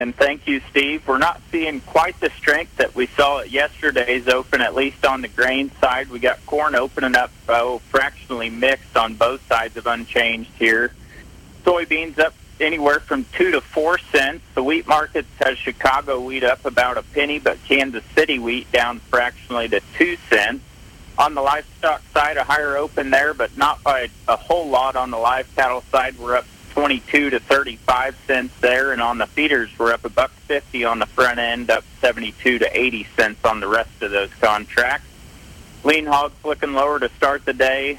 And thank you, Steve. We're not seeing quite the strength that we saw at yesterday's open, at least on the grain side. We got corn opening up fractionally mixed on both sides of unchanged here. Soybeans up anywhere from 2 to 4 cents. The wheat markets has Chicago wheat up about a penny, but Kansas City wheat down fractionally to 2 cents. On the livestock side, a higher open there, but not by a whole lot. On the live cattle side, we're up 22 to 35 cents there, and on the feeders, we're up $1.50 on the front end, up 72 to 80 cents on the rest of those contracts. Lean hogs looking lower to start the day,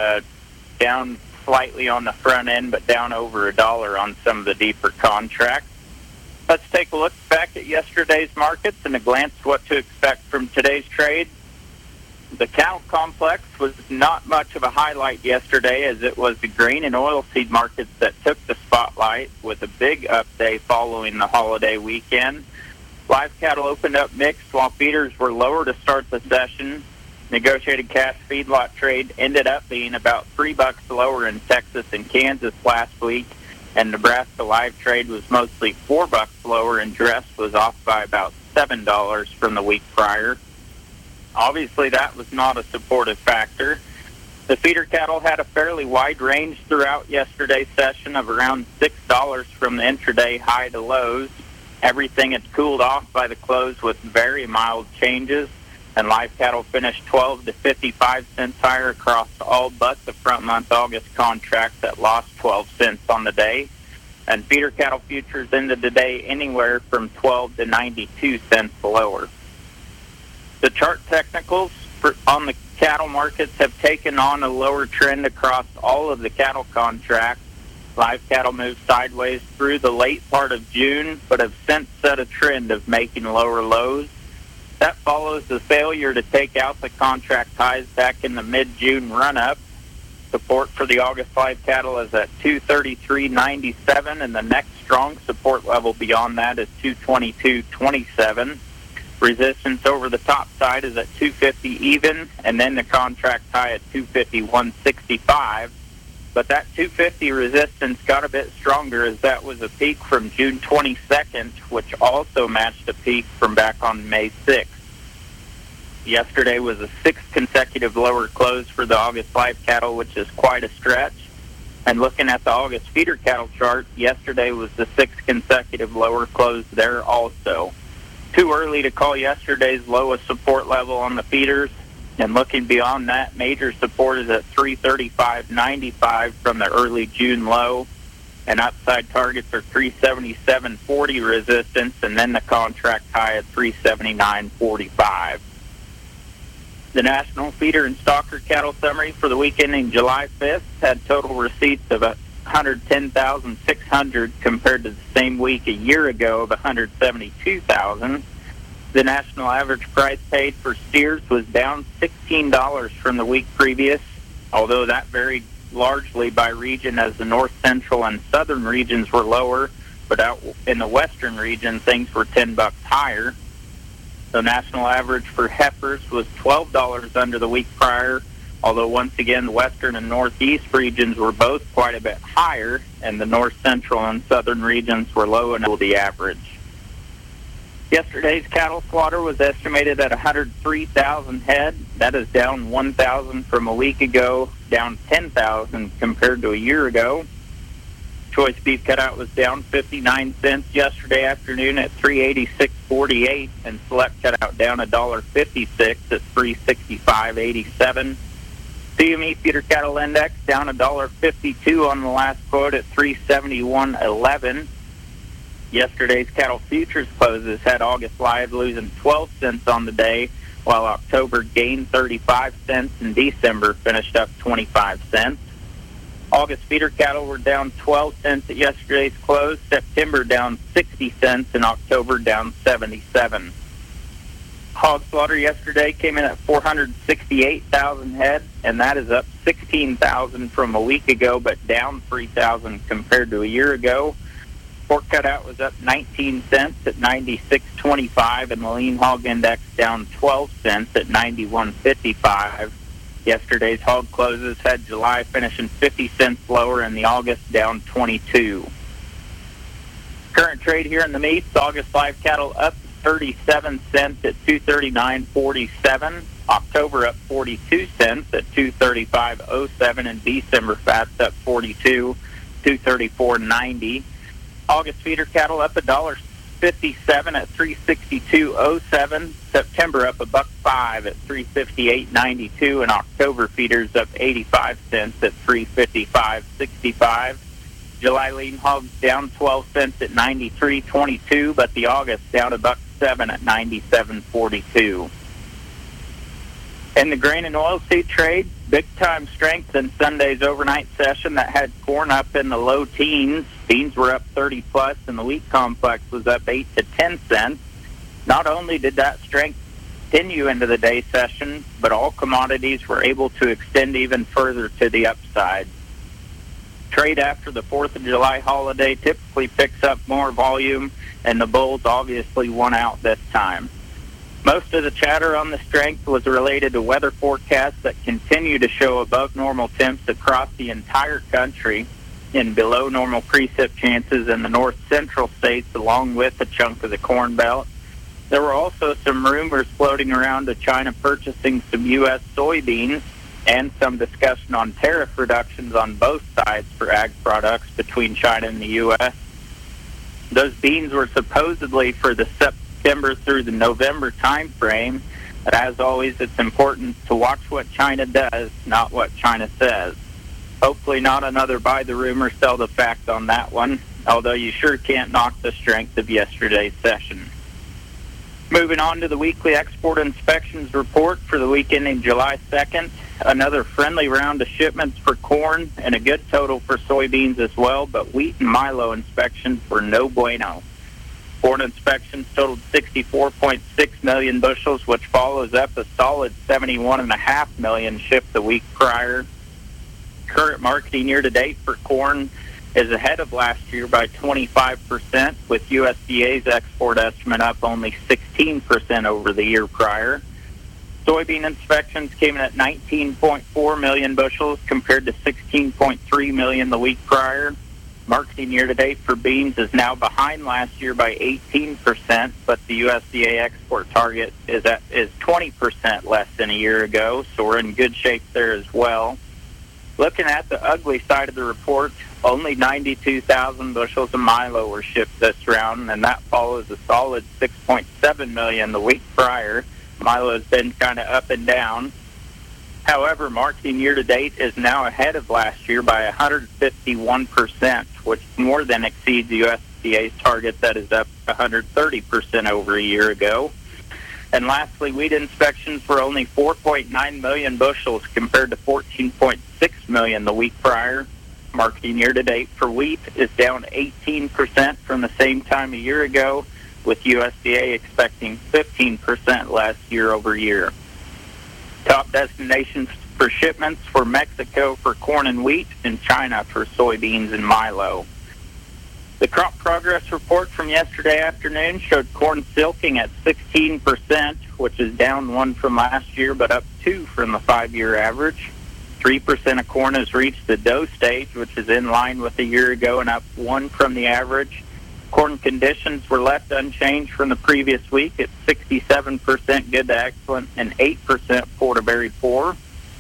down slightly on the front end, but down over $1 on some of the deeper contracts. Let's take a look back at yesterday's markets and a glance at what to expect from today's trade. The cattle complex was not much of a highlight yesterday, as it was the grain and oilseed markets that took the spotlight with a big up day following the holiday weekend. Live cattle opened up mixed while feeders were lower to start the session. Negotiated cash feedlot trade ended up being about $3 lower in Texas and Kansas last week, and Nebraska live trade was mostly $4 lower, and dress was off by about $7 from the week prior. Obviously, that was not a supportive factor. The feeder cattle had a fairly wide range throughout yesterday's session of around $6 from the intraday high to lows. Everything had cooled off by the close with very mild changes, and live cattle finished 12 to 55 cents higher across all but the front month August contract that lost 12 cents on the day. And feeder cattle futures ended the day anywhere from 12 to 92 cents lower. The chart technicals on the cattle markets have taken on a lower trend across all of the cattle contracts. Live cattle moved sideways through the late part of June, but have since set a trend of making lower lows. That follows the failure to take out the contract highs back in the mid-June run-up. Support for the August live cattle is at 233.97, and the next strong support level beyond that is 222.27. Resistance over the top side is at 250 even, and then the contract high at 251.65. But that 250 resistance got a bit stronger, as that was a peak from June 22nd, which also matched a peak from back on May 6th. Yesterday was a sixth consecutive lower close for the August live cattle, which is quite a stretch. And looking at the August feeder cattle chart, yesterday was the sixth consecutive lower close there also. Too early to call yesterday's lowest support level on the feeders, and looking beyond that, major support is at 335.95 from the early June low, and upside targets are 377.40 resistance, and then the contract high at 379.45. The National Feeder and Stocker Cattle Summary for the week ending July 5th had total receipts of 110,600 compared to the same week a year ago of 172,000. The national average price paid for steers was down $16 from the week previous, although that varied largely by region, as the north central and southern regions were lower, but out in the western region things were $10 higher. The national average for heifers was $12 under the week prior, although once again the western and northeast regions were both quite a bit higher, and the north central and southern regions were low and the average. Yesterday's cattle slaughter was estimated at 103,000 head. That is down 1,000 from a week ago, down 10,000 compared to a year ago. Choice beef cutout was down 59 cents yesterday afternoon at $386.48, and select cutout down $1.56 at $365.87. CME feeder cattle index down $1.52 on the last quote at $371.11. Yesterday's cattle futures closes had August live losing 12 cents on the day, while October gained 35 cents and December finished up 25 cents. August feeder cattle were down 12 cents at yesterday's close, September down 60 cents, and October down 77. Hog slaughter yesterday came in at 468,000 head, and that is up 16,000 from a week ago, but down 3,000 compared to a year ago. Pork cutout was up 19 cents at 96.25, and the lean hog index down 12 cents at 91.55. Yesterday's hog closes had July finishing 50 cents lower, and the August down 22. Current trade here in the meats, August live cattle up 37 cents at 239.47. October up 42 cents at 235.07, and December fats up 42, 234.90. August feeder cattle up $1.57 at 362.07. September up $1.05 at 358.92, and October feeders up 85 cents at 355.65. July lean hogs down 12 cents at 93.22, but the August down $1.07 at 97.42. In the grain and oilseed trade, big-time strength in Sunday's overnight session that had corn up in the low teens. Beans were up 30-plus, and the wheat complex was up 8 to 10 cents. Not only did that strength continue into the day session, but all commodities were able to extend even further to the upside. Trade after the 4th of July holiday typically picks up more volume, and the bulls obviously won out this time. Most of the chatter on the strength was related to weather forecasts that continue to show above normal temps across the entire country and below normal precip chances in the north central states, along with a chunk of the Corn Belt. There were also some rumors floating around of China purchasing some U.S. soybeans and some discussion on tariff reductions on both sides for ag products between China and the U.S. Those beans were supposedly for the September through the November time frame, but as always, it's important to watch what China does, not what China says. Hopefully not another buy the rumor, sell the fact on that one, although you sure can't knock the strength of yesterday's session. Moving on to the weekly export inspections report for the week ending July 2nd. Another friendly round of shipments for corn and a good total for soybeans as well, but wheat and milo inspections were no bueno. Corn inspections totaled 64.6 million bushels, which follows up a solid 71.5 million shipped the week prior. Current marketing year-to-date for corn is ahead of last year by 25%, with USDA's export estimate up only 16% over the year prior. Soybean inspections came in at 19.4 million bushels compared to 16.3 million the week prior. Marketing year-to-date for beans is now behind last year by 18%, but the USDA export target is 20% less than a year ago, so we're in good shape there as well. Looking at the ugly side of the report, only 92,000 bushels of milo were shipped this round, and that follows a solid 6.7 million the week prior. Milo has been kind of up and down. However, marketing year-to-date is now ahead of last year by 151%, which more than exceeds the USDA's target that is up 130% over a year ago. And lastly, wheat inspections were only 4.9 million bushels compared to 14.6 million the week prior. Marketing year-to-date for wheat is down 18% from the same time a year ago, with USDA expecting 15% less year over year. Top destinations for shipments were Mexico for corn and wheat and China for soybeans and milo. The crop progress report from yesterday afternoon showed corn silking at 16%, which is down 1 from last year, but up 2 from the 5-year average. 3% of corn has reached the dough stage, which is in line with a year ago and up 1 from the average. Corn conditions were left unchanged from the previous week at 67% good to excellent and 8% poor to very poor.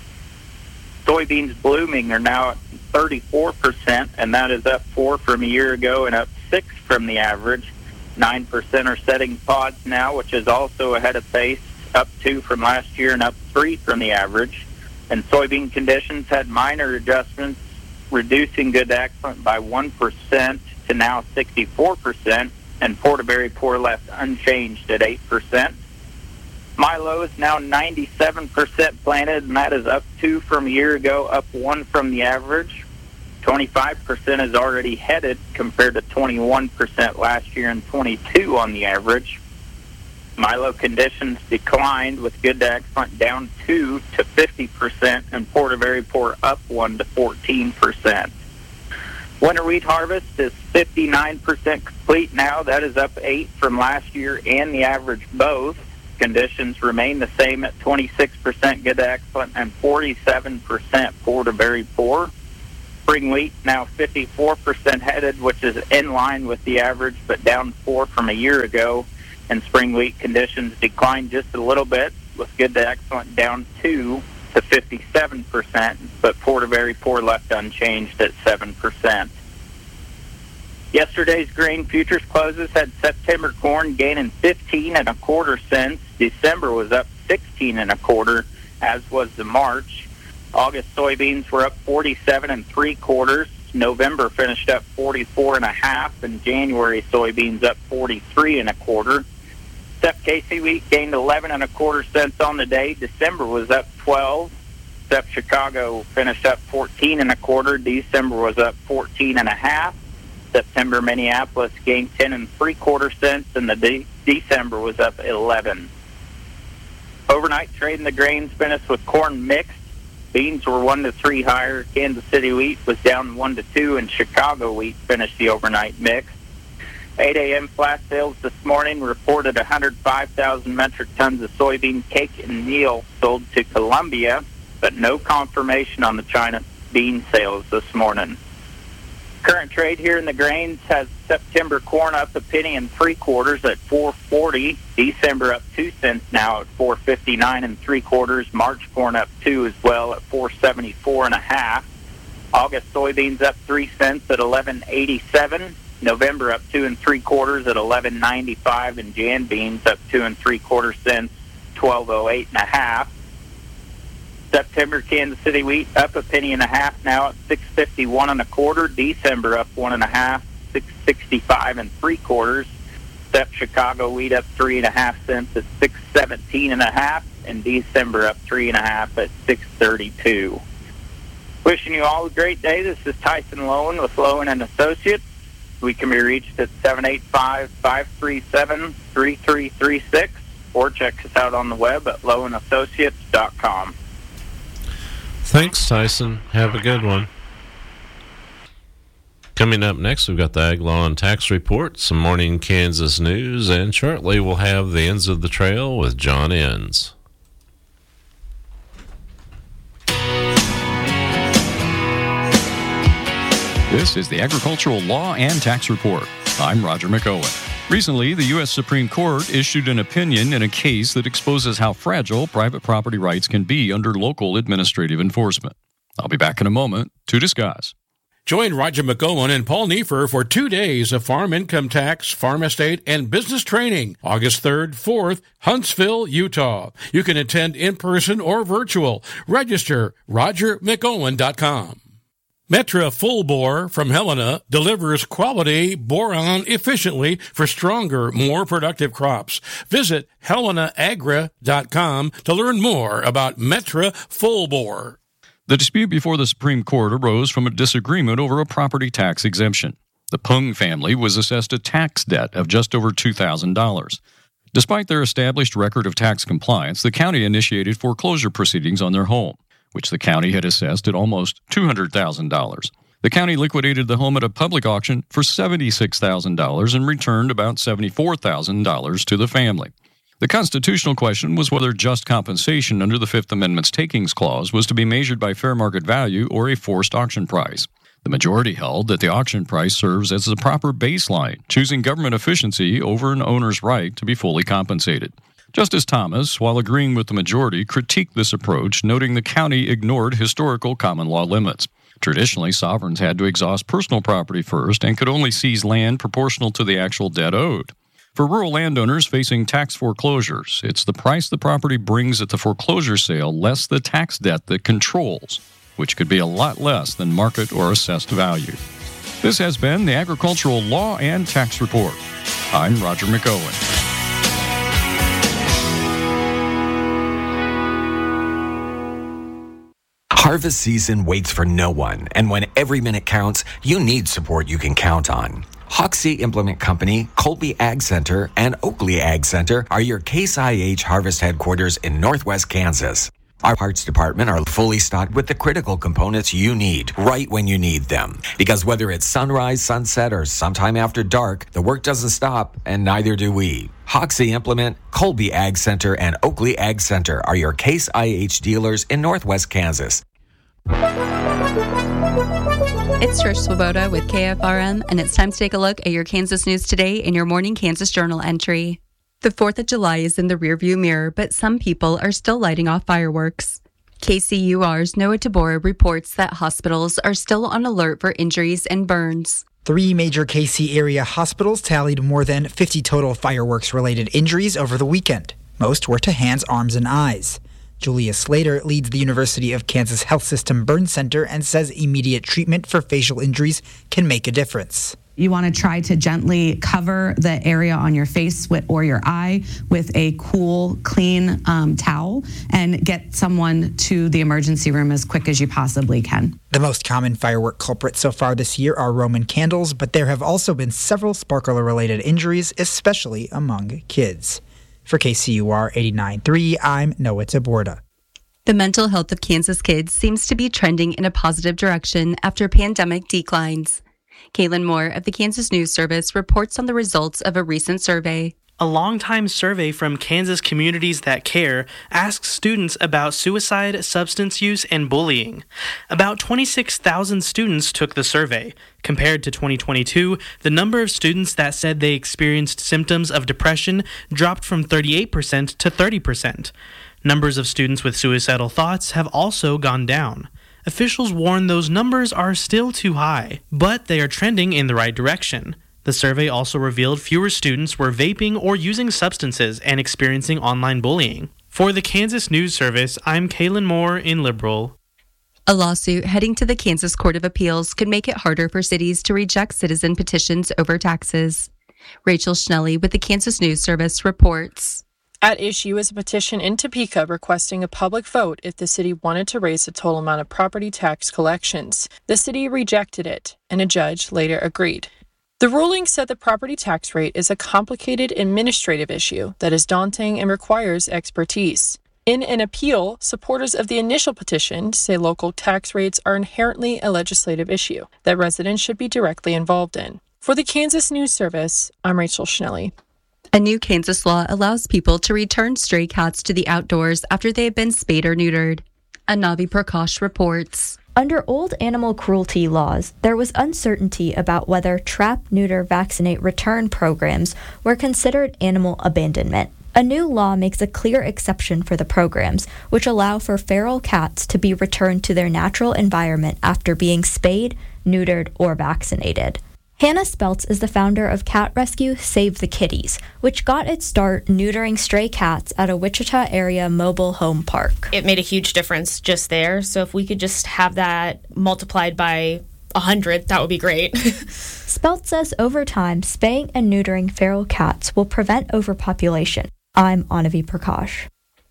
Soybeans blooming are now at 34%, and that is up 4 from a year ago and up 6 from the average. 9% are setting pods now, which is also ahead of pace, up 2 from last year and up 3 from the average. And soybean conditions had minor adjustments, reducing good to excellent by 1% to now 64%, and poor to very poor left unchanged at 8%. Milo is now 97% planted, and that is up 2 from a year ago, up 1 from the average. 25% is already headed compared to 21% last year and 22 on the average. Milo conditions declined, with good to excellent down 2 to 50%, and poor to very poor up 1 to 14%. Winter wheat harvest is 59% complete now. That is up 8 from last year and the average both. Conditions remain the same at 26% good to excellent and 47% poor to very poor. Spring wheat now 54% headed, which is in line with the average, but down 4 from a year ago. And spring wheat conditions declined just a little bit, with good to excellent down 2 to 57%, but poor to very poor left unchanged at 7%. Yesterday's grain futures closes had September corn gaining 15 1/4 cents. December was up 16 1/4, as was the March. August soybeans were up 47 3/4. November finished up 44 1/2, and January soybeans up 43 1/4. Sep KC wheat gained 11 1/4 cents on the day. December was up 12. Sep Chicago finished up 14 1/4. December was up 14 1/2. September Minneapolis gained 10 3/4 cents, and the December was up 11. Overnight trade in the grains finished with corn mixed. Beans were 1 to 3 higher. Kansas City wheat was down 1 to 2, and Chicago wheat finished the overnight mix. 8 a.m. flash sales this morning reported 105,000 metric tons of soybean cake and meal sold to Colombia, but no confirmation on the China bean sales this morning. Current trade here in the grains has September corn up 1 3/4 at $4.40. December up 2 cents now at $4.59 3/4. March corn up 2 as well at $4.74 1/2. August soybeans up 3 cents at $11.87. November up 2 3/4 at $11.95, and Jan beans up 2 3/4 cents, $12.08 1/2. September Kansas City wheat up 1.5 pennies now at $6.51 1/4. December up 1 1/2, $6.65 3/4. Sep Chicago wheat up 3.5 cents at $6.17 1/2, and December up 3.5 at $6.32. Wishing you all a great day. This is Tyson Lowen with Lowen and Associates. We can be reached at 785-537-3336, or check us out on the web at lowenassociates.com. Thanks, Tyson. Have a good one. Coming up next, we've got the Ag Law and Tax Report, some morning Kansas news, and shortly we'll have the Ends of the Trail with John Enns. This is the Agricultural Law and Tax Report. I'm Roger McOwen. Recently, the U.S. Supreme Court issued an opinion in a case that exposes how fragile private property rights can be under local administrative enforcement. I'll be back in a moment to discuss. Join Roger McOwen and Paul Neiffer for 2 days of farm income tax, farm estate, and business training, August 3rd, 4th, Huntsville, Utah. You can attend in person or virtual. Register RogerMcOwen.com. Metra Full Bore from Helena delivers quality boron efficiently for stronger, more productive crops. Visit HelenaAgra.com to learn more about Metra Full Bore. The dispute before the Supreme Court arose from a disagreement over a property tax exemption. The Pung family was assessed a tax debt of just over $2,000. Despite their established record of tax compliance, the county initiated foreclosure proceedings on their home, which the county had assessed at almost $200,000. The county liquidated the home at a public auction for $76,000 and returned about $74,000 to the family. The constitutional question was whether just compensation under the Fifth Amendment's takings clause was to be measured by fair market value or a forced auction price. The majority held that the auction price serves as the proper baseline, choosing government efficiency over an owner's right to be fully compensated. Justice Thomas, while agreeing with the majority, critiqued this approach, noting the county ignored historical common law limits. Traditionally, sovereigns had to exhaust personal property first and could only seize land proportional to the actual debt owed. For rural landowners facing tax foreclosures, it's the price the property brings at the foreclosure sale less the tax debt that controls, which could be a lot less than market or assessed value. This has been the Agricultural Law and Tax Report. I'm Roger McOwen. Harvest season waits for no one, and when every minute counts, you need support you can count on. Hoxie Implement Company, Colby Ag Center, and Oakley Ag Center are your Case IH harvest headquarters in Northwest Kansas. Our parts department are fully stocked with the critical components you need right when you need them. Because whether it's sunrise, sunset, or sometime after dark, the work doesn't stop, and neither do we. Hoxie Implement, Colby Ag Center, and Oakley Ag Center are your Case IH dealers in Northwest Kansas. It's Trish Swoboda with KFRM, and it's time to take a look at your Kansas news today in your morning Kansas Journal entry. The 4th of July is in the rearview mirror, but some people are still lighting off fireworks. KCUR's Noah Tabora reports that hospitals are still on alert for injuries and burns. 3 major KC area hospitals tallied more than 50 total fireworks-related injuries over the weekend. Most were to hands, arms, and eyes. Julia Slater leads the University of Kansas Health System Burn Center and says immediate treatment for facial injuries can make a difference. You want to try to gently cover the area on your face or your eye with a cool, clean towel and get someone to the emergency room as quick as you possibly can. The most common firework culprits so far this year are Roman candles, but there have also been several sparkler-related injuries, especially among kids. For KCUR 89.3, I'm Noah Taborda. The mental health of Kansas kids seems to be trending in a positive direction after pandemic declines. Kaylin Moore of the Kansas News Service reports on the results of a recent survey. A long-time survey from Kansas Communities That Care asks students about suicide, substance use, and bullying. About 26,000 students took the survey. Compared to 2022, the number of students that said they experienced symptoms of depression dropped from 38% to 30%. Numbers of students with suicidal thoughts have also gone down. Officials warn those numbers are still too high, but they are trending in the right direction. The survey also revealed fewer students were vaping or using substances and experiencing online bullying. For the Kansas News Service, I'm Kaylin Moore in Liberal. A lawsuit heading to the Kansas Court of Appeals could make it harder for cities to reject citizen petitions over taxes. Rachel Schnelly with the Kansas News Service reports. At issue is a petition in Topeka requesting a public vote if the city wanted to raise the total amount of property tax collections. The city rejected it, and a judge later agreed. The ruling said the property tax rate is a complicated administrative issue that is daunting and requires expertise. In an appeal, supporters of the initial petition say local tax rates are inherently a legislative issue that residents should be directly involved in. For the Kansas News Service, I'm Rachel Schnelly. A new Kansas law allows people to return stray cats to the outdoors after they have been spayed or neutered. Anavi Prakash reports. Under old animal cruelty laws, there was uncertainty about whether trap, neuter, vaccinate, return programs were considered animal abandonment. A new law makes a clear exception for the programs, which allow for feral cats to be returned to their natural environment after being spayed, neutered, or vaccinated. Hannah Speltz is the founder of cat rescue Save the Kitties, which got its start neutering stray cats at a Wichita area mobile home park. It made a huge difference just there, so if we could just have that multiplied by 100, that would be great. Speltz says over time, spaying and neutering feral cats will prevent overpopulation. I'm Anavi Prakash.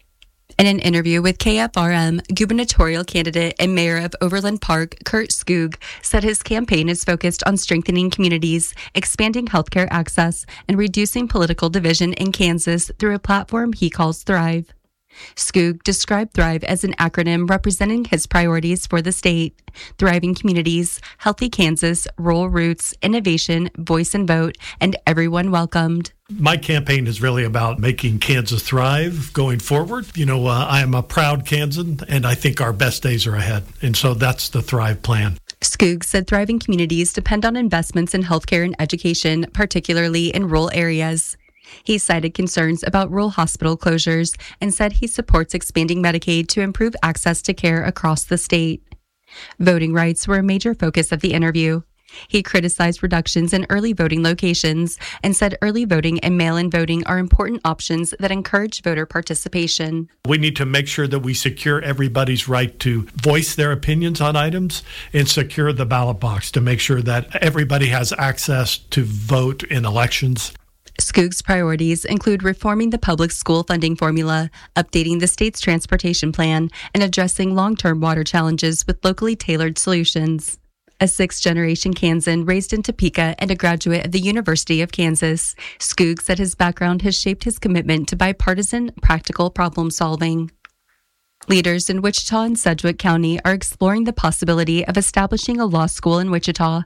In an interview with KFRM, gubernatorial candidate and mayor of Overland Park, Kurt Skoog, said his campaign is focused on strengthening communities, expanding healthcare access, and reducing political division in Kansas through a platform he calls Thrive. Skoog described Thrive as an acronym representing his priorities for the state: thriving communities, healthy Kansas, rural roots, innovation, voice and vote, and everyone welcomed. My campaign is really about making Kansas thrive going forward. I am a proud Kansan, and I think our best days are ahead. And so that's the Thrive plan. Skoog said thriving communities depend on investments in healthcare and education, particularly in rural areas. He cited concerns about rural hospital closures and said he supports expanding Medicaid to improve access to care across the state. Voting rights were a major focus of the interview. He criticized reductions in early voting locations and said early voting and mail-in voting are important options that encourage voter participation. We need to make sure that we secure everybody's right to voice their opinions on items and secure the ballot box to make sure that everybody has access to vote in elections. Skoog's priorities include reforming the public school funding formula, updating the state's transportation plan, and addressing long-term water challenges with locally tailored solutions. A sixth-generation Kansan raised in Topeka and a graduate of the University of Kansas, Skoog said his background has shaped his commitment to bipartisan, practical problem-solving. Leaders in Wichita and Sedgwick County are exploring the possibility of establishing a law school in Wichita.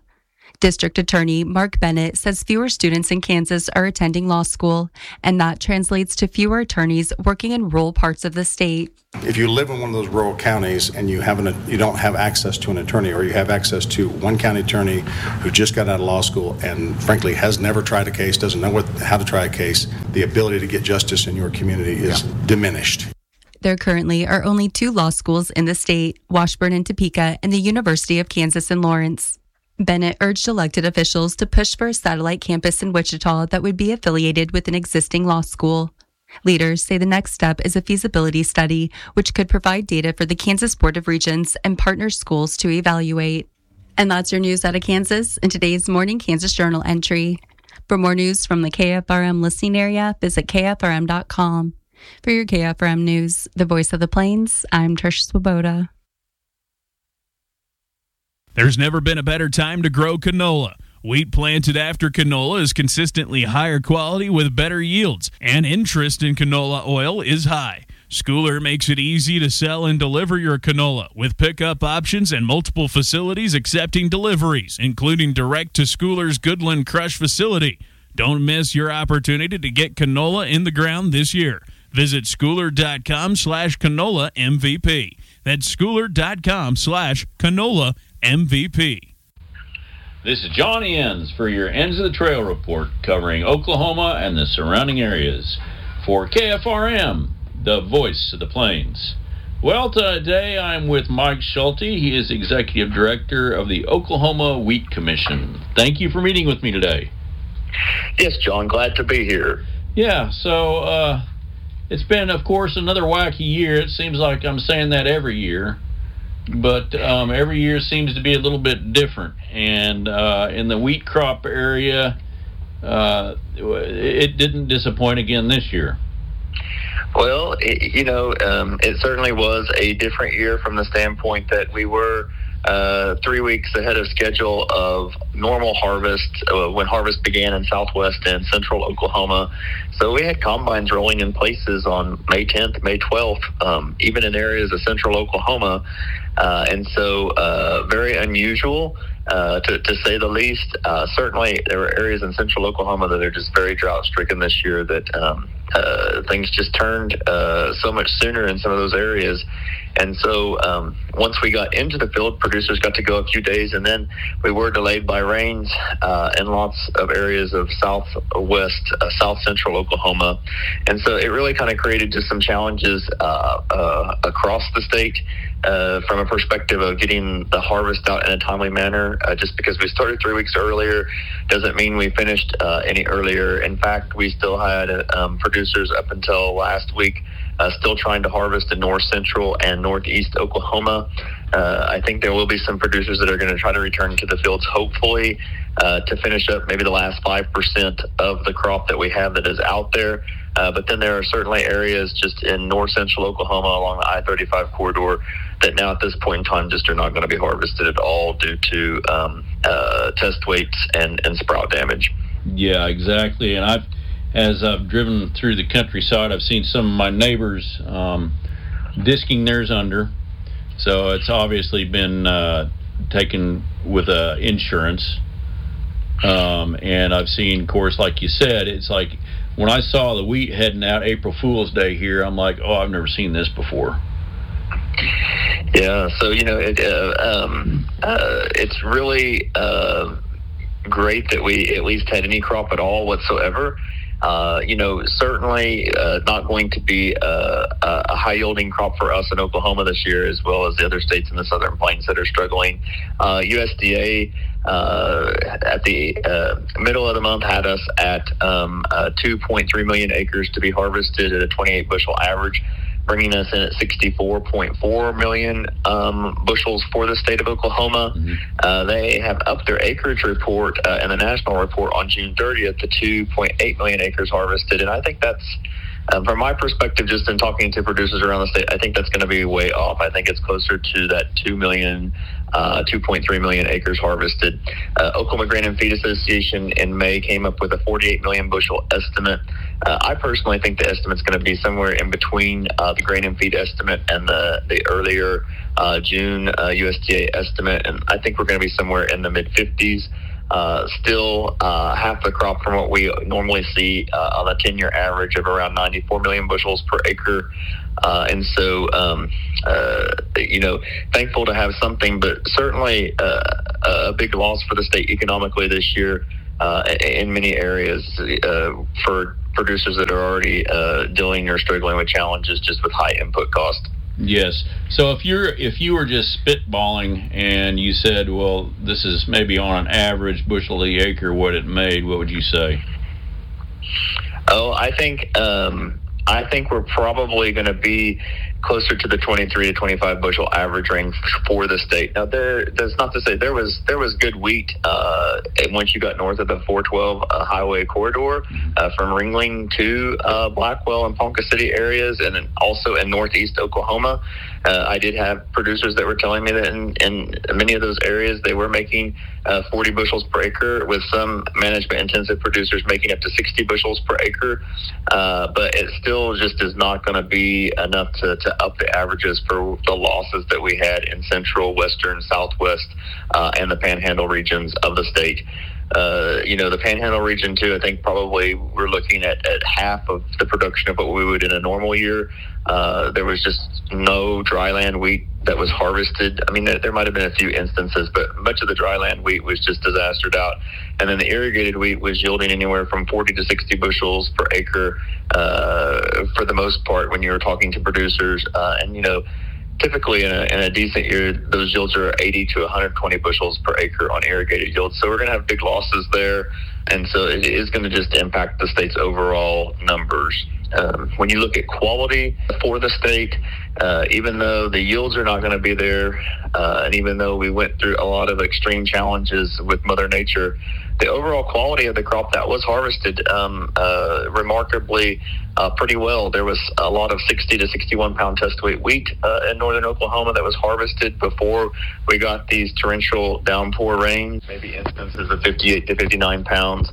District Attorney Mark Bennett says fewer students in Kansas are attending law school, and that translates to fewer attorneys working in rural parts of the state. If you live in one of those rural counties and you don't have access to an attorney, or you have access to one county attorney who just got out of law school and frankly has never tried a case, doesn't know how to try a case, the ability to get justice in your community is diminished. There currently are only 2 law schools in the state, Washburn and Topeka, and the University of Kansas in Lawrence. Bennett urged elected officials to push for a satellite campus in Wichita that would be affiliated with an existing law school. Leaders say the next step is a feasibility study, which could provide data for the Kansas Board of Regents and partner schools to evaluate. And that's your news out of Kansas in today's Morning Kansas Journal entry. For more news from the KFRM listening area, visit KFRM.com. For your KFRM news, the voice of the Plains, I'm Trish Swoboda. There's never been a better time to grow canola. Wheat planted after canola is consistently higher quality with better yields, and interest in canola oil is high. Schooler makes it easy to sell and deliver your canola with pickup options and multiple facilities accepting deliveries, including direct to Schooler's Goodland Crush facility. Don't miss your opportunity to get canola in the ground this year. Visit schooler.com/canola MVP. That's schooler.com/canola MVP. This is Johnny Enns for your Ends of the Trail report covering Oklahoma and the surrounding areas for KFRM, the voice of the Plains. Well, today I'm with Mike Schulte. He is Executive Director of the Oklahoma Wheat Commission. Thank you for meeting with me today. Yes, John, glad to be here. Yeah, so it's been, of course, another wacky year. It seems like I'm saying that every year. But every year seems to be a little bit different. And in the wheat crop area, it didn't disappoint again this year. Well, it certainly was a different year from the standpoint that we were 3 weeks ahead of schedule of normal harvest when harvest began in southwest and central Oklahoma. So we had combines rolling in places on May 10th, May 12th, even in areas of central Oklahoma. And so very unusual, to say the least. Certainly there were areas in central Oklahoma that are just very drought-stricken this year that things just turned so much sooner in some of those areas. And so once we got into the field, producers got to go a few days, and then we were delayed by rains in lots of areas of south central Oklahoma. And so it really kind of created just some challenges across the state from a perspective of getting the harvest out in a timely manner. Just because we started 3 weeks earlier doesn't mean we finished any earlier. In fact, we still had producers up until last week still trying to harvest in north central and northeast Oklahoma. I think there will be some producers that are going to try to return to the fields, hopefully, to finish up maybe the last 5% of the crop that we have that is out there. But then there are certainly areas just in north central Oklahoma along the I-35 corridor that now at this point in time just are not going to be harvested at all due to test weights and sprout damage. Yeah, exactly. And as I've driven through the countryside, I've seen some of my neighbors disking theirs under. So it's obviously been taken with insurance. And I've seen, of course, like you said, it's like when I saw the wheat heading out April Fool's Day here, I'm like, oh, I've never seen this before. Yeah, so, it's really great that we at least had any crop at all whatsoever. Certainly not going to be a high-yielding crop for us in Oklahoma this year, as well as the other states in the Southern Plains that are struggling. USDA at the middle of the month had us at 2.3 million acres to be harvested at a 28 bushel average, bringing us in at 64.4 million bushels for the state of Oklahoma. Mm-hmm. They have upped their acreage report in the national report on June 30th to 2.8 million acres harvested. And I think that's, from my perspective, just in talking to producers around the state, I think that's going to be way off. I think it's closer to that 2.3 million acres harvested. Oklahoma Grain and Feed Association in May came up with a 48 million bushel estimate. I personally think the estimate's going to be somewhere in between the grain and feed estimate and the earlier June USDA estimate, and I think we're going to be somewhere in the mid-50s. still half the crop from what we normally see on a 10-year average of around 94 million bushels per acre. And so, thankful to have something, but certainly a big loss for the state economically this year in many areas for producers that are already dealing or struggling with challenges just with high input cost. Yes. So if you were just spitballing and you said, well, this is maybe on an average bushel a acre what it made, what would you say? Oh, I think we're probably going to be closer to the 23 to 25 bushel average range for the state. Now, that's not to say there was good wheat once you got north of the 412 highway corridor from Ringling to Blackwell and Ponca City areas, and then also in northeast Oklahoma. I did have producers that were telling me that in many of those areas they were making 40 bushels per acre, with some management-intensive producers making up to 60 bushels per acre. But it still just is not going to be enough to up the averages for the losses that we had in central, western, southwest, and the panhandle regions of the state. The panhandle region too, I think probably we're looking at half of the production of what we would in a normal year. There was just no dryland wheat that was harvested. I mean, there might have been a few instances, but much of the dryland wheat was just disastered out. And then the irrigated wheat was yielding anywhere from 40 to 60 bushels per acre for the most part when you were talking to producers. Typically in a decent year, those yields are 80 to 120 bushels per acre on irrigated yields. So we're going to have big losses there. And so it is going to just impact the state's overall numbers. When you look at quality for the state, even though the yields are not going to be there, and even though we went through a lot of extreme challenges with Mother Nature, the overall quality of the crop that was harvested remarkably pretty well. There was a lot of 60 to 61 pound test weight wheat in northern Oklahoma that was harvested before we got these torrential downpour rains, maybe instances of 58 to 59 pounds.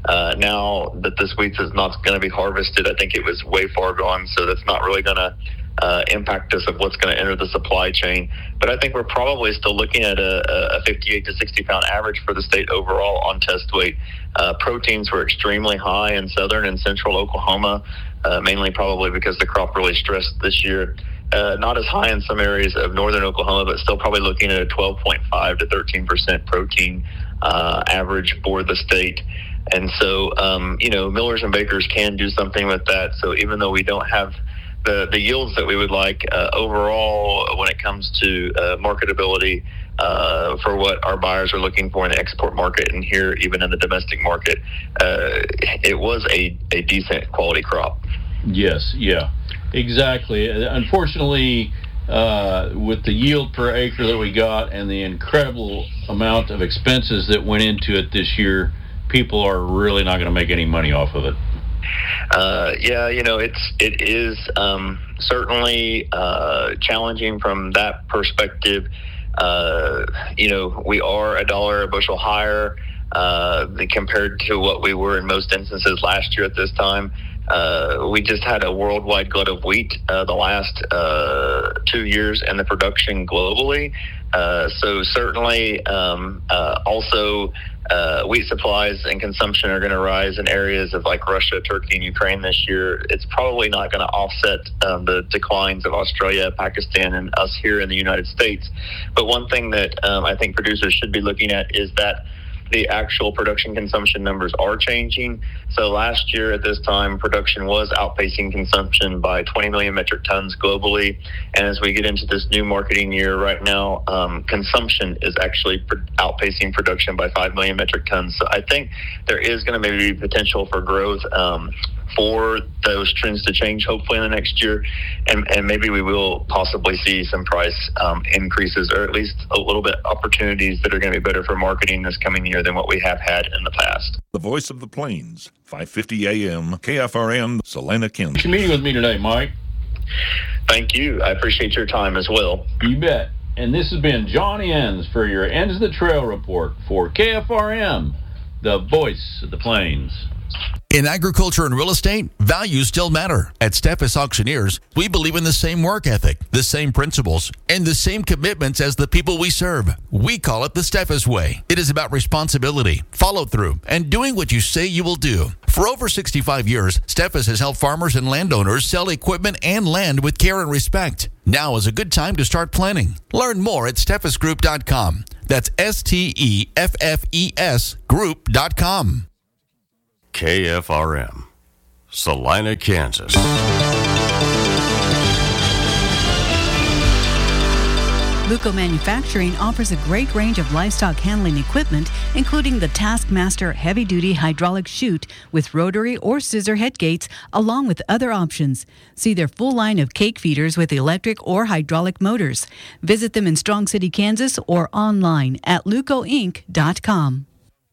Now that this wheat is not going to be harvested, I think it was way far gone, so that's not really going to impact us of what's going to enter the supply chain. But I think we're probably still looking at a 58 to 60 pound average for the state overall on test weight. Proteins were extremely high in southern and central Oklahoma, mainly probably because the crop really stressed this year. Not as high in some areas of northern Oklahoma, but still probably looking at a 12.5 to 13% protein average for the state. And so, millers and bakers can do something with that. So even though we don't have the yields that we would like overall when it comes to marketability for what our buyers are looking for in the export market and here even in the domestic market, it was a decent quality crop. Yes, yeah, exactly. Unfortunately, with the yield per acre that we got and the incredible amount of expenses that went into it this year, people are really not going to make any money off of it. It is certainly challenging from that perspective. We are $1 a bushel higher compared to what we were in most instances last year at this time. We just had a worldwide glut of wheat the last 2 years and the production globally. So certainly also wheat supplies and consumption are going to rise in areas of like Russia, Turkey, and Ukraine this year. It's probably not going to offset the declines of Australia, Pakistan, and us here in the United States. But one thing that I think producers should be looking at is that the actual production consumption numbers are changing. So last year at this time, production was outpacing consumption by 20 million metric tons globally. And as we get into this new marketing year right now, consumption is actually outpacing production by 5 million metric tons. So I think there is going to maybe be potential for growth for those trends to change hopefully in the next year, and maybe we will possibly see some price increases, or at least a little bit opportunities that are going to be better for marketing this coming year than what we have had in the past. The Voice of the Plains, 550 AM, KFRM, Salina, Kansas. Thanks for meeting with me today, Mike. Thank you. I appreciate your time as well. You bet. And this has been Johnny Enns for your Ends of the Trail report for KFRM, the voice of the plains. In agriculture and real estate, values still matter. At Steffes Auctioneers, we believe in the same work ethic, the same principles, and the same commitments as the people we serve. We call it the Steffes Way. It is about responsibility, follow-through, and doing what you say you will do. For over 65 years, Steffes has helped farmers and landowners sell equipment and land with care and respect. Now is a good time to start planning. Learn more at steffesgroup.com. That's STEFFES group.com. KFRM, Salina, Kansas. Luco Manufacturing offers a great range of livestock handling equipment, including the Taskmaster heavy-duty hydraulic chute with rotary or scissor head gates, along with other options. See their full line of cake feeders with electric or hydraulic motors. Visit them in Strong City, Kansas, or online at lucoinc.com.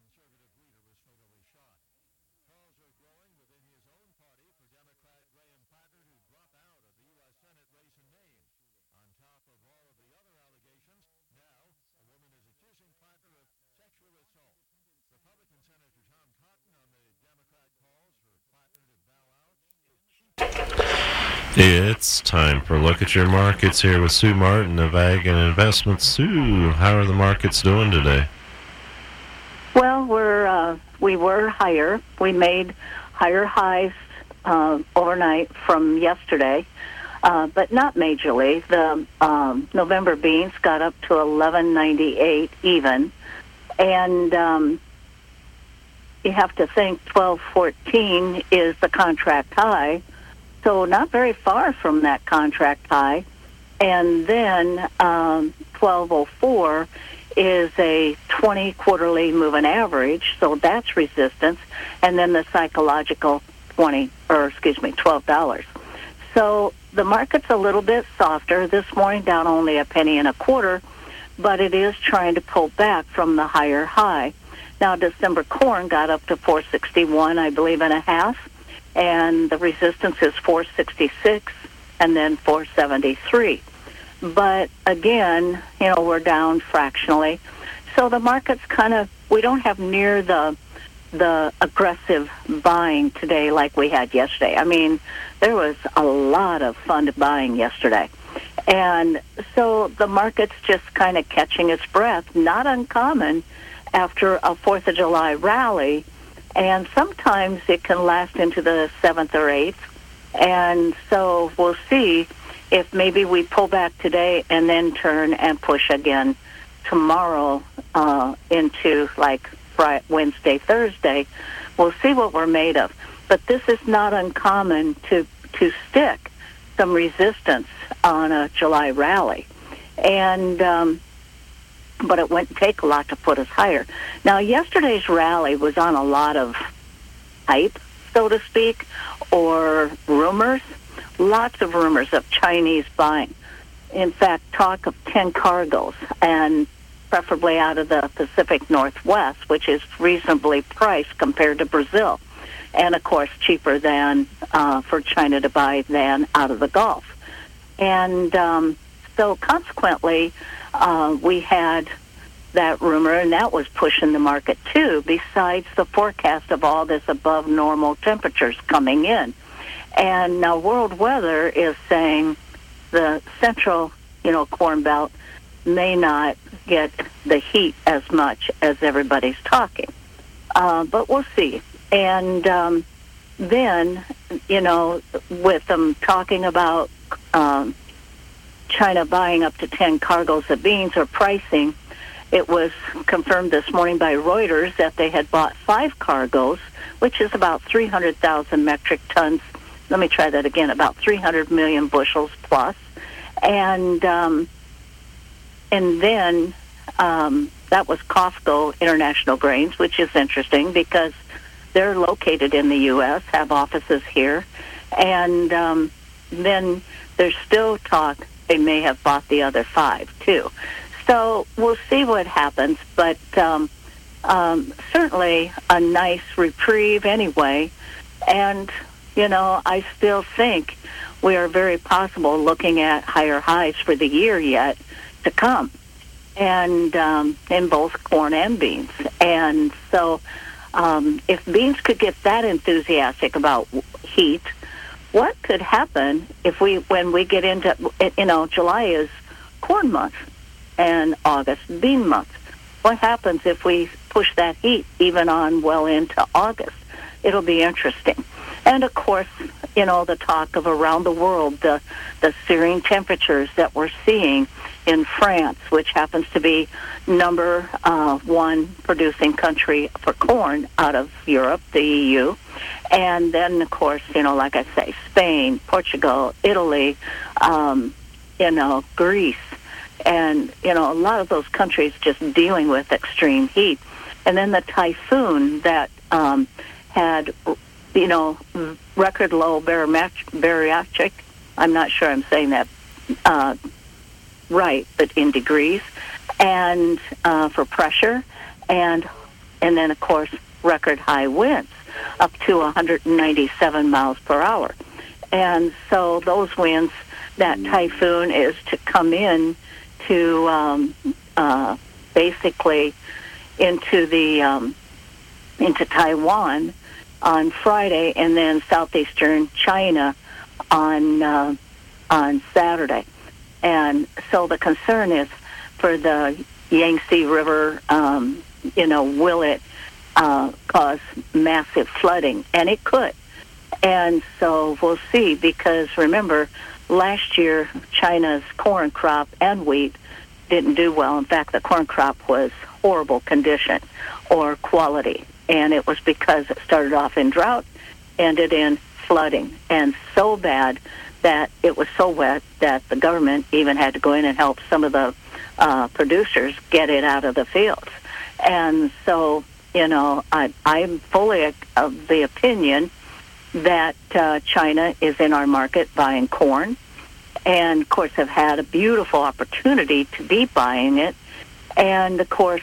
It's time for a look at your markets here with Sue Martin of Ag and Investments. Sue, how are the markets doing today? Well, we were higher. We made higher highs overnight from yesterday, but not majorly. The November beans got up to $11.98 even, and you have to think $12.14 is the contract high. So not very far from that contract high. And then 1204 is a 20 quarterly moving average, so that's resistance. And then the psychological $12. So the market's a little bit softer. This morning down only a penny and a quarter, but it is trying to pull back from the higher high. Now December corn got up to 461, I believe, and a half. And the resistance is 466 and then 473. But again, we're down fractionally. So the market's we don't have near the aggressive buying today like we had yesterday. I mean, there was a lot of fund buying yesterday. And so the market's just kind of catching its breath, not uncommon after a 4th of July rally. And sometimes it can last into the 7th or 8th. And so we'll see if maybe we pull back today and then turn and push again tomorrow into like Friday, Wednesday, Thursday. We'll see what we're made of. But this is not uncommon to stick some resistance on a July rally. And but it wouldn't take a lot to put us higher. Now, yesterday's rally was on a lot of hype, so to speak, or rumors. Lots of rumors of Chinese buying. In fact, talk of 10 cargoes, and preferably out of the Pacific Northwest, which is reasonably priced compared to Brazil. And, of course, cheaper than for China to buy than out of the Gulf. And so, consequently, we had that rumor, and that was pushing the market too, besides the forecast of all this above normal temperatures coming in. And now World Weather is saying the central, Corn Belt may not get the heat as much as everybody's talking. But we'll see. And then, with them talking about China buying up to 10 cargoes of beans or pricing, it was confirmed this morning by Reuters that they had bought 5 cargoes, which is about 300,000 metric tons. Let me try that again, about 300 million bushels plus. And then that was Costco International Grains, which is interesting because they're located in the U.S., have offices here. And then there's still talk they may have bought the other 5, too. So we'll see what happens, but certainly a nice reprieve anyway. And, I still think we are very possible looking at higher highs for the year yet to come, and in both corn and beans. And so if beans could get that enthusiastic about heat, what could happen if when we get into, July is corn month and August bean month. What happens if we push that heat even on well into August? It'll be interesting. And of course, the talk of around the world, the searing temperatures that we're seeing in France, which happens to be number one producing country for corn out of Europe, the EU. And then, of course, like I say, Spain, Portugal, Italy, Greece, and, a lot of those countries just dealing with extreme heat. And then the typhoon that had, record low barometric, I'm not sure I'm saying that right, but in degrees, and for pressure, and then, of course, record high winds, up to 197 miles per hour. And so those winds, that typhoon is to come in to basically into Taiwan on Friday, and then southeastern China on Saturday. And so the concern is for the Yangtze River, will it cause massive flooding? And it could. And so we'll see, because remember, last year China's corn crop and wheat didn't do well. In fact, the corn crop was horrible condition or quality. And it was because it started off in drought, ended in flooding, and so bad that it was so wet that the government even had to go in and help some of the producers get it out of the fields. And so, I'm fully of the opinion that China is in our market buying corn, and, of course, have had a beautiful opportunity to be buying it. And, of course,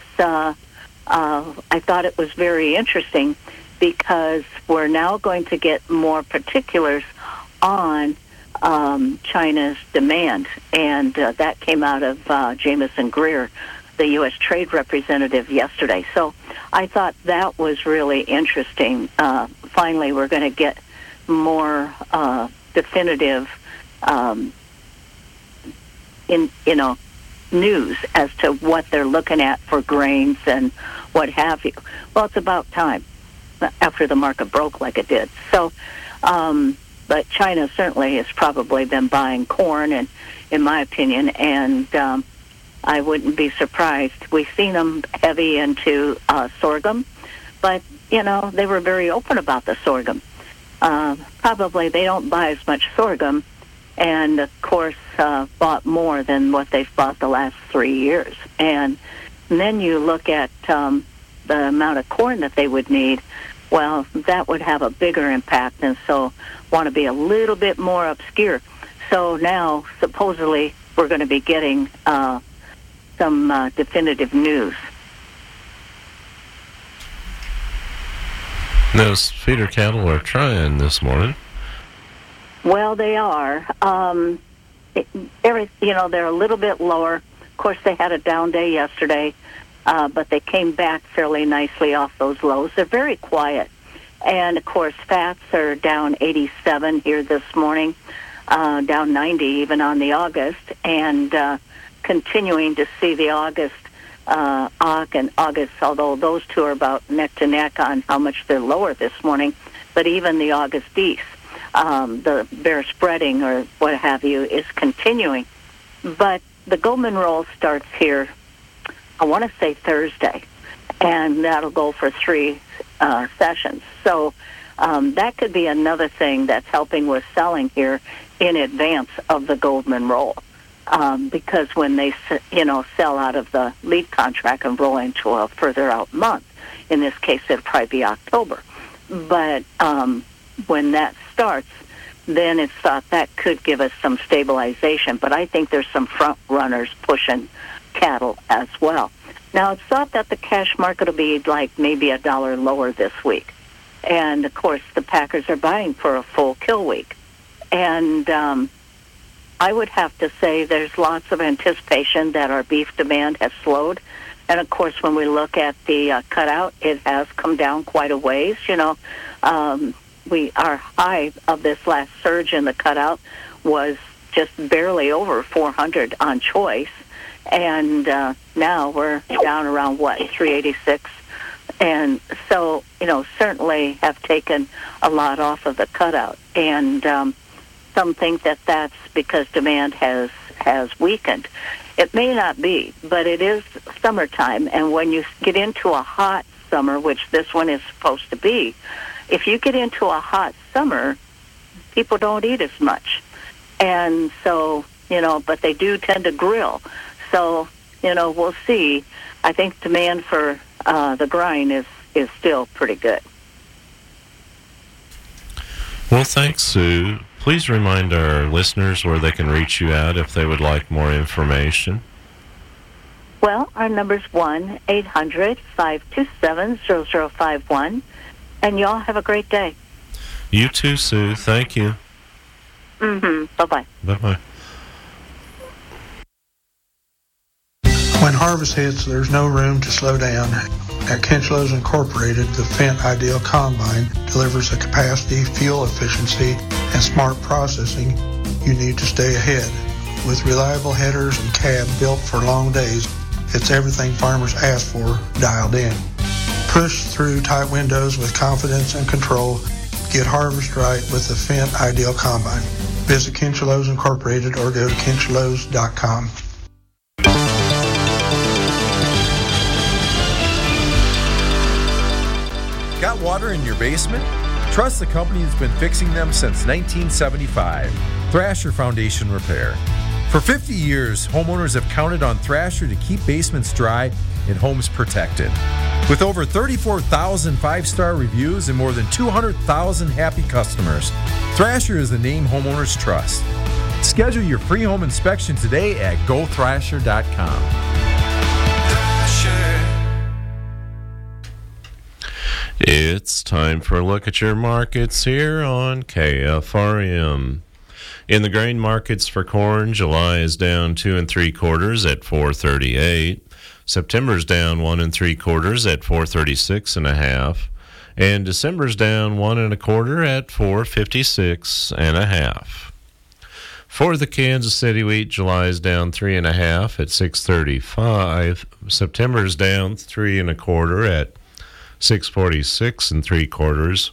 I thought it was very interesting because we're now going to get more particulars on China's demand, and that came out of Jamison Greer, the U.S. Trade Representative, yesterday. So I thought that was really interesting. Finally, we're going to get more definitive news as to what they're looking at for grains and what have you. Well, it's about time after the market broke like it did. So, but China certainly has probably been buying corn, and in my opinion, and I wouldn't be surprised. We've seen them heavy into sorghum, but, they were very open about the sorghum. Probably they don't buy as much sorghum, and, of course, bought more than what they've bought the last 3 years. And then you look at the amount of corn that they would need. Well, that would have a bigger impact, and so want to be a little bit more obscure. So now, supposedly, we're going to be getting some definitive news. Those feeder cattle are trying this morning. Well, they are. They're a little bit lower. Of course, they had a down day yesterday, but they came back fairly nicely off those lows. They're very quiet. And, of course, fats are down 87 here this morning, down 90 even on the August, and continuing to see the August, AUK and August, although those two are about neck to neck on how much they're lower this morning, but even the August East. The bear spreading or what have you is continuing. But the Goldman roll starts here, I want to say Thursday, and that'll go for 3 sessions. So that could be another thing that's helping with selling here in advance of the Goldman roll. Because when they, sell out of the lead contract and roll into a further out month, in this case it'll probably be October. But when that starts, then it's thought that could give us some stabilization. But I think there's some front runners pushing cattle as well. Now, it's thought that the cash market will be like maybe $1 lower this week. And, of course, the packers are buying for a full kill week. And I would have to say there's lots of anticipation that our beef demand has slowed And, of course, when we look at the cutout, it has come down quite a ways. Our high of this last surge in the cutout was just barely over 400 on choice. And now we're down around, 386. And so, certainly have taken a lot off of the cutout. And some think that that's because demand has weakened. It may not be, but it is summertime. And when you get into a hot summer, which this one is supposed to be, if you get into a hot summer, people don't eat as much. And so, but they do tend to grill. So, we'll see. I think demand for the grind is still pretty good. Well, thanks, Sue. Please remind our listeners where they can reach you at if they would like more information. Well, our number's 1-800-527-0051, and y'all have a great day. You too, Sue. Thank you. Bye-bye. Bye-bye. When harvest hits, there's no room to slow down. At Kinchlows Incorporated, the Fendt Ideal Combine delivers the capacity, fuel efficiency, and smart processing you need to stay ahead. With reliable headers and cab built for long days, it's everything farmers ask for dialed in. Push through tight windows with confidence and control. Get harvest right with the Fendt Ideal Combine. Visit Kinchlows Incorporated or go to kinchlows.com. Got water in your basement? Trust the company that's been fixing them since 1975, Thrasher Foundation Repair. For 50 years, homeowners have counted on Thrasher to keep basements dry and homes protected. With over 34,000 five-star reviews and more than 200,000 happy customers, Thrasher is the name homeowners trust. Schedule your free home inspection today at gothrasher.com. It's time for a look at your markets here on KFRM. In the grain markets for corn, July is down 2 3/4 at 438. September's down 1 3/4 at 436 1/2, and December's down 1 1/4 at 456 1/2. For the Kansas City wheat, July is down 3 1/2 at 635. September's down 3 1/4 at 646 3/4.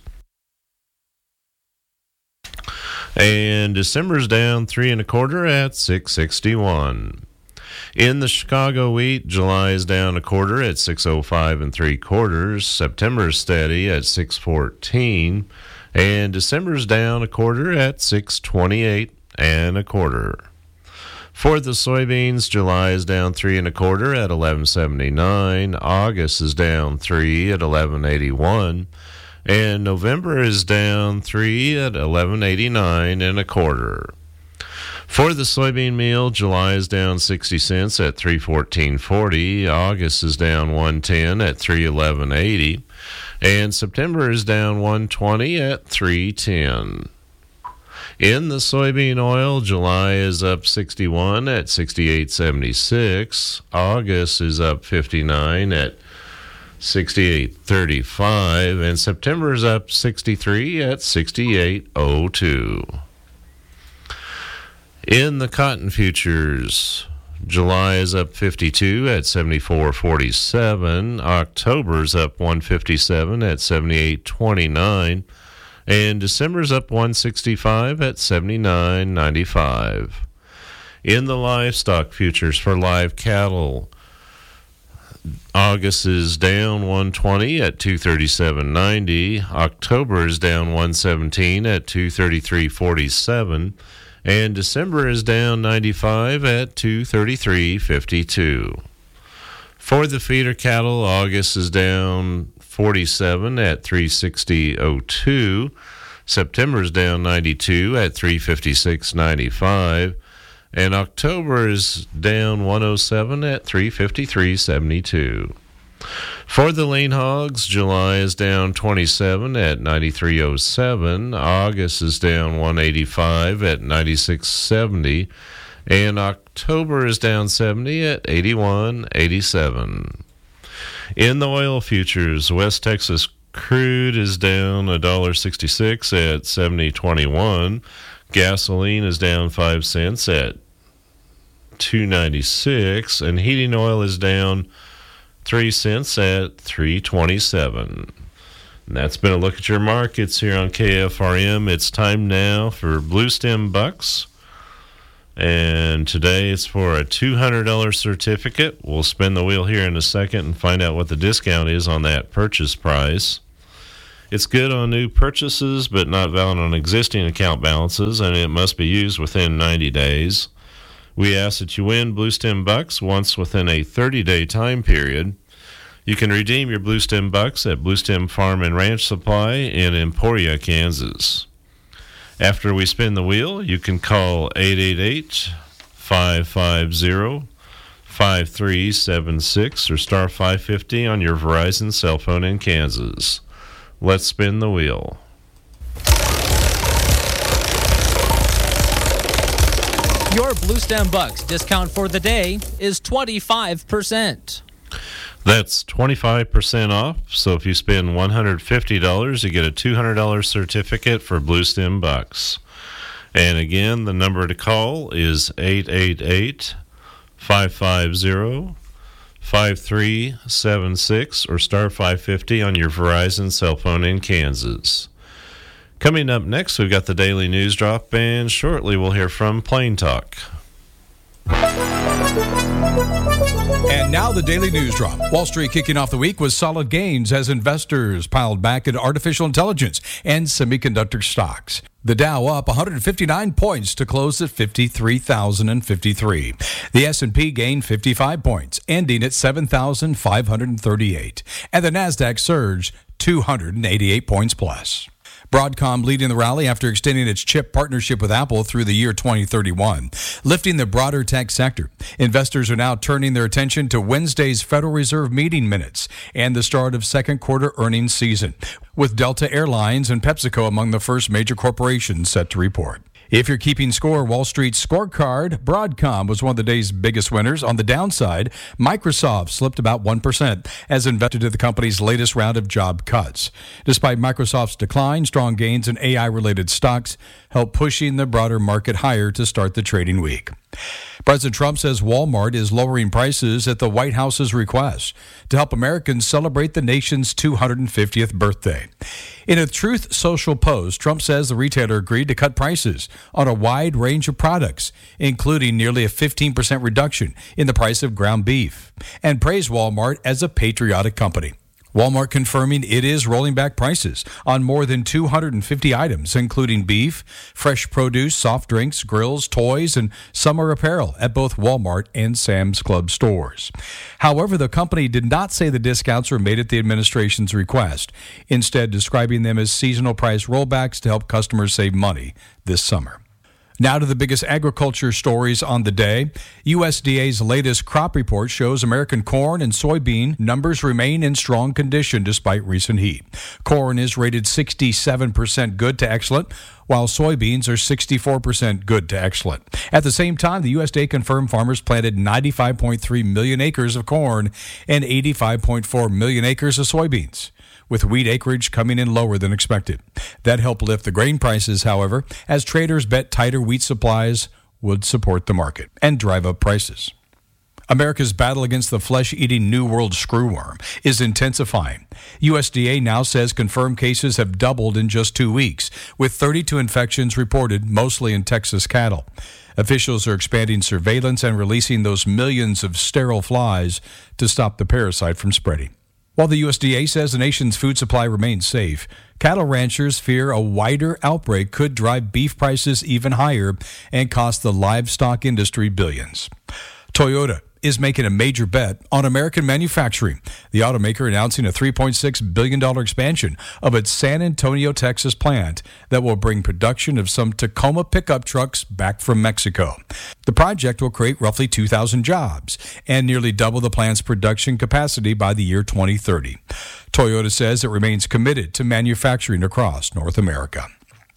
And December's down 3 1/4 at 661. In the Chicago wheat, July is down 1/4 at 605 3/4. September's steady at 614, and December's down 1/4 at 628 1/4. For the soybeans, July is down 3 1/4 at 1179. August is down 3 at 1181. And November is down 3 at 1189 1/4. For the soybean meal, July is down 60 cents at 314.40. August is down 110 at 311.80. And September is down 120 at 310. In the soybean oil, July is up 61 at 68.76. August is up 59 at 68.35, and September is up 63 at 68.02. In the cotton futures, July is up 52 at 74.47. October's up 157 at 78.29. And December's up 165 at 79.95. In the livestock futures for live cattle, August is down 120 at 237.90. October is down 117 at 233.47. And December is down 95 at 233.52. For the feeder cattle, August is down 47 at 360.02. September's down 92 at 356.95. And October is down 107 at 353.72. For the lean hogs, July is down 27 at 93.07. August is down 185 at 96.70. And October is down 70 at 81.87. In the oil futures, West Texas crude is down $1.66 at $70.21. Gasoline is down 5 cents at $2.96, and heating oil is down 3 cents at $3.27. And that's been a look at your markets here on KFRM. It's time now for Blue Stem Bucks. And today it's for a $200 certificate. We'll spin the wheel here in a second and find out what the discount is on that purchase price. It's good on new purchases, but not valid on existing account balances, and it must be used within 90 days. We ask that you win Blue Stem Bucks once within a 30-day time period. You can redeem your Blue Stem Bucks at Blue Stem Farm and Ranch Supply in Emporia, Kansas. After we spin the wheel, you can call 888-550-5376 or star 550 on your Verizon cell phone in Kansas. Let's spin the wheel. Your Blue Stem Bucks discount for the day is 25%. That's 25% off. So if you spend $150, you get a $200 certificate for Blue Stem Bucks. And again, the number to call is 888-550-5376 or star 550 on your Verizon cell phone in Kansas. Coming up next, we've got the Daily News Drop, and shortly we'll hear from Plain Talk. And now the Daily News Drop. Wall Street kicking off the week with solid gains as investors piled back into artificial intelligence and semiconductor stocks. The Dow up 159 points to close at 53,053. The S&P gained 55 points, ending at 7,538. And the Nasdaq surged 288 points plus. Broadcom leading the rally after extending its chip partnership with Apple through the year 2031, lifting the broader tech sector. Investors are now turning their attention to Wednesday's Federal Reserve meeting minutes and the start of second quarter earnings season, with Delta Airlines and PepsiCo among the first major corporations set to report. If you're keeping score, Wall Street's scorecard, Broadcom was one of the day's biggest winners. On the downside, Microsoft slipped about 1% as invested in the company's latest round of job cuts. Despite Microsoft's decline, strong gains in AI-related stocks helped pushing the broader market higher to start the trading week. President Trump says Walmart is lowering prices at the White House's request to help Americans celebrate the nation's 250th birthday. In a Truth Social post, Trump says the retailer agreed to cut prices on a wide range of products, including nearly a 15% reduction in the price of ground beef, and praised Walmart as a patriotic company. Walmart confirming it is rolling back prices on more than 250 items, including beef, fresh produce, soft drinks, grills, toys, and summer apparel at both Walmart and Sam's Club stores. However, the company did not say the discounts were made at the administration's request, instead describing them as seasonal price rollbacks to help customers save money this summer. Now to the biggest agriculture stories on the day. USDA's latest crop report shows American corn and soybean numbers remain in strong condition despite recent heat. Corn is rated 67% good to excellent, while soybeans are 64% good to excellent. At the same time, the USDA confirmed farmers planted 95.3 million acres of corn and 85.4 million acres of soybeans, with wheat acreage coming in lower than expected. That helped lift the grain prices, however, as traders bet tighter wheat supplies would support the market and drive up prices. America's battle against the flesh-eating New World screwworm is intensifying. USDA now says confirmed cases have doubled in just 2 weeks, with 32 infections reported, mostly in Texas cattle. Officials are expanding surveillance and releasing those millions of sterile flies to stop the parasite from spreading. While the USDA says the nation's food supply remains safe, cattle ranchers fear a wider outbreak could drive beef prices even higher and cost the livestock industry billions. Toyota is making a major bet on American manufacturing. The automaker announcing a $3.6 billion expansion of its San Antonio, Texas plant that will bring production of some Tacoma pickup trucks back from Mexico. The project will create roughly 2,000 jobs and nearly double the plant's production capacity by the year 2030. Toyota says it remains committed to manufacturing across North America.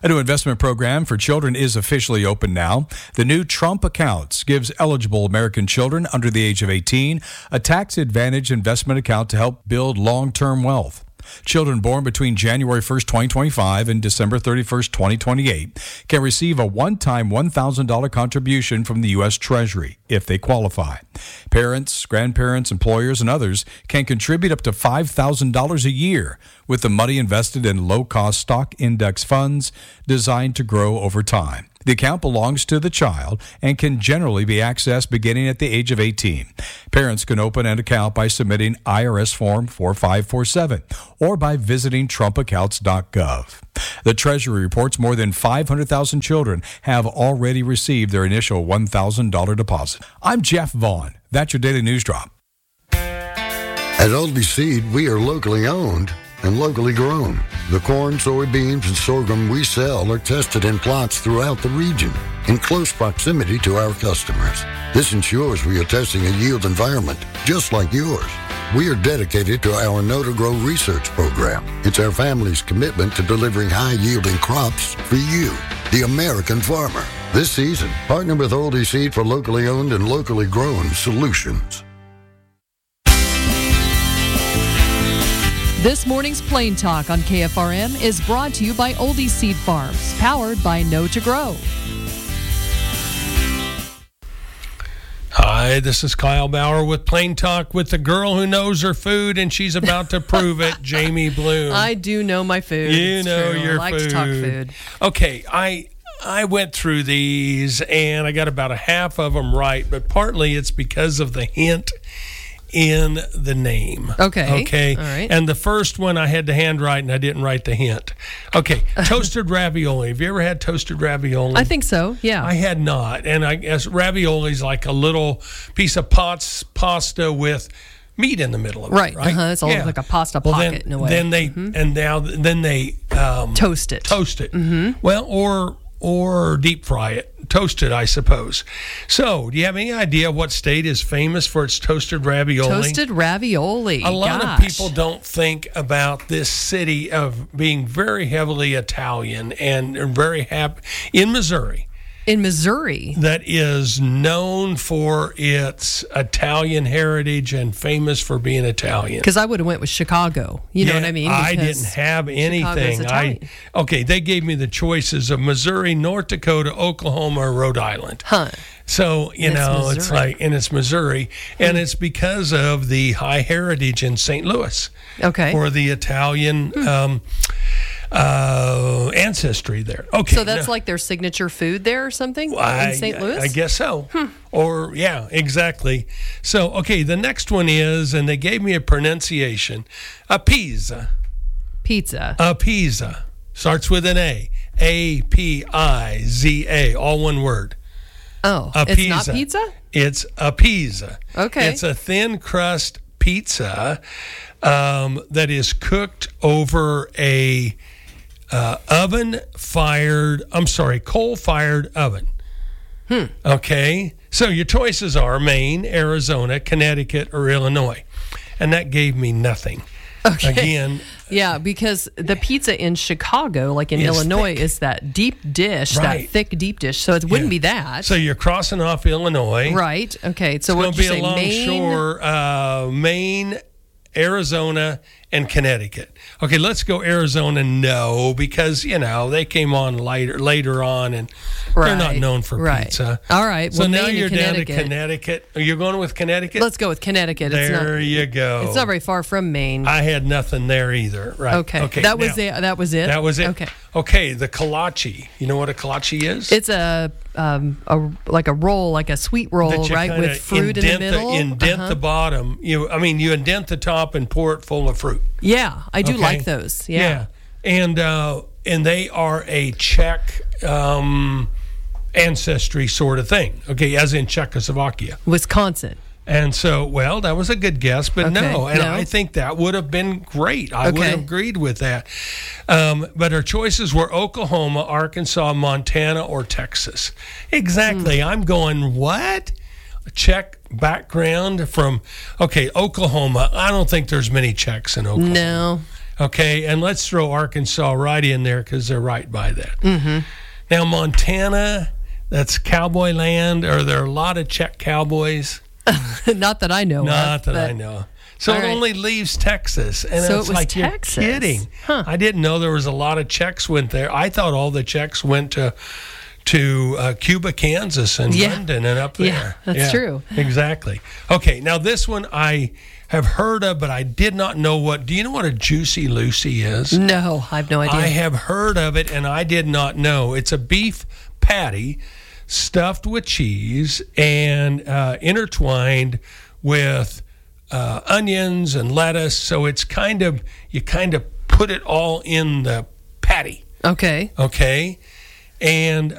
A new investment program for children is officially open now. The new Trump Accounts gives eligible American children under the age of 18 a tax-advantaged investment account to help build long-term wealth. Children born between January 1st, 2025 and December 31st, 2028 can receive a one-time $1,000 contribution from the U.S. Treasury if they qualify. Parents, grandparents, employers, and others can contribute up to $5,000 a year with the money invested in low-cost stock index funds designed to grow over time. The account belongs to the child and can generally be accessed beginning at the age of 18. Parents can open an account by submitting IRS Form 4547 or by visiting trumpaccounts.gov. The Treasury reports more than 500,000 children have already received their initial $1,000 deposit. I'm Jeff Vaughn. That's your Daily News Drop. At Aldi Seed, we are locally owned and locally grown. The corn, soybeans, and sorghum we sell are tested in plots throughout the region in close proximity to our customers. This ensures we are testing a yield environment just like yours. We are dedicated to our Know to Grow research program. It's our family's commitment to delivering high-yielding crops for you, the American farmer. This season, partner with Aldi Seed for locally owned and locally grown solutions. This morning's Plain Talk on KFRM is brought to you by Oldie Seed Farms, powered by Know to Grow. Hi, this is Kyle Bauer with Plain Talk with the girl who knows her food, and she's about to prove it, Jamie Bloom. I do know my food. You know your food. I like to talk food. Okay, I went through these, and I got about a half of them right, but partly it's because of the hint in the name. Okay. All right. And the first one I had to handwrite, and I didn't write the hint. Okay. Toasted ravioli. Have you ever had toasted ravioli? I think so, yeah. I had not. And I guess ravioli is like a little piece of pasta with meat in the middle of it, right? It's all like a pasta pocket in a way. Then they toast it. Mm-hmm. Well, or deep fry it. Toast it, I suppose. So, do you have any idea what state is famous for its toasted ravioli? Toasted ravioli. A lot of people don't think about this city of being very heavily Italian and very happy in Missouri. In Missouri? That is known for its Italian heritage and famous for being Italian. Because I would have went with Chicago. You know what I mean? I didn't have anything. They gave me the choices of Missouri, North Dakota, Oklahoma, or Rhode Island. Huh. So, it's like, and it's Missouri, and it's because of the high heritage in St. Louis. Okay. For the Italian ancestry there. Okay. So that's like their signature food there or something in St. Louis? I guess so. Or, yeah, exactly. So, okay, the next one is, and they gave me a pronunciation, a pizza. Pizza. A pizza. Starts with an A. A-P-I-Z-A, all one word. Oh, a it's pizza. Not pizza? It's a pizza. Okay. It's a thin crust pizza that is cooked over a coal-fired oven. Okay? So your choices are Maine, Arizona, Connecticut, or Illinois. And that gave me nothing. Okay. Again. Yeah, because the pizza in Chicago, like in Illinois, is that deep dish, that thick deep dish. So it wouldn't be that. So you're crossing off Illinois. Right. Okay. So what did you say? Maine, Arizona, and Connecticut. Okay, let's go Arizona. No, because they came on later on, and they're not known for pizza. All right. So well, now Maine you're and down to Connecticut. Are you going with Connecticut? Let's go with Connecticut. You go. It's not very far from Maine. I had nothing there either. Right. Okay. That was it. That was it. Okay. The kolache. You know what a kolache is? It's a roll, like a sweet roll, right, with fruit in the middle. Indent the bottom. You indent the top and pour it full of fruit. Yeah, I do like those. Yeah. And they are a Czech ancestry sort of thing. Okay, as in Czechoslovakia, Wisconsin. And so, that was a good guess, but no. And I think that would have been great. I would have agreed with that. But our choices were Oklahoma, Arkansas, Montana, or Texas. Exactly. I'm going, what? A Czech background from, Oklahoma. I don't think there's many Czechs in Oklahoma. No. Okay, and let's throw Arkansas right in there because they're right by that. Mm-hmm. Now, Montana, that's cowboy land. Are there a lot of Czech cowboys? Not that I know. Not that I know. So it only leaves Texas, and so it's it was like Texas. You're kidding. Huh. I didn't know there was a lot of Czechs went there. I thought all the Czechs went to Cuba, Kansas, and London and up there. Yeah, that's true. Exactly. Okay, now this one I have heard of, but I did not know what. Do you know what a Juicy Lucy is? No, I have no idea. I have heard of it, and I did not know. It's a beef patty stuffed with cheese and intertwined with onions and lettuce. So it's you kind of put it all in the patty. Okay. Okay. And